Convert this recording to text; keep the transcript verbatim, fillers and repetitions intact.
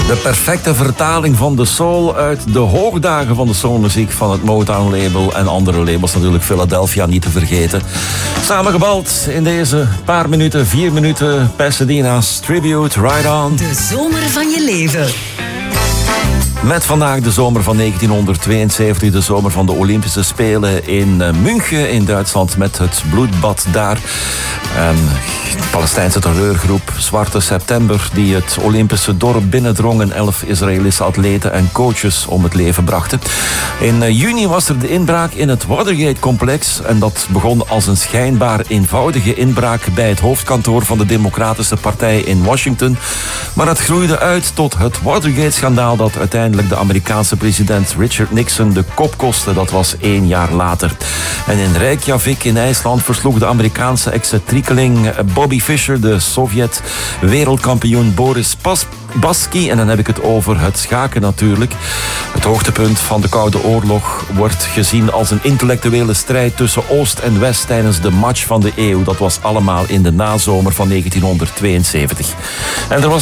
De perfecte vertaling van de soul uit de hoogdagen van de soulmuziek van het Motown-label en andere labels, natuurlijk Philadelphia niet te vergeten. Samengebald in deze paar minuten, vier minuten, Pasadena's Tribute, Ride On. De zomer van je leven. Met vandaag de zomer van negentienhonderdtweeënzeventig, de zomer van de Olympische Spelen in München in Duitsland met het bloedbad daar. En de Palestijnse terreurgroep Zwarte September die het Olympische dorp binnendrong en elf Israëlische atleten en coaches om het leven brachten. In juni was er de inbraak in het Watergate-complex en dat begon als een schijnbaar eenvoudige inbraak bij het hoofdkantoor van de Democratische Partij in Washington. Maar het groeide uit tot het Watergate-schandaal dat uiteindelijk de Amerikaanse president Richard Nixon de kop kostte. Dat was één jaar later. En in Reykjavik in IJsland versloeg de Amerikaanse excentriekeling Bobby Fischer de Sovjet-wereldkampioen Boris Spassky. En dan heb ik het over het schaken natuurlijk. Het hoogtepunt van de Koude Oorlog wordt gezien als een intellectuele strijd tussen Oost en West tijdens de match van de eeuw. Dat was allemaal in de nazomer van negentienhonderdtweeënzeventig. En er was